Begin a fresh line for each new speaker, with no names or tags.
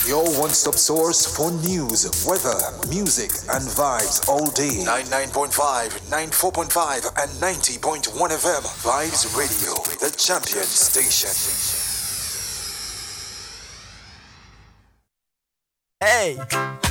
Your one-stop source for news, weather, music, and vibes all day. 99.5, 94.5, and 90.1 FM. Vibes Radio, the champion station.
Hey!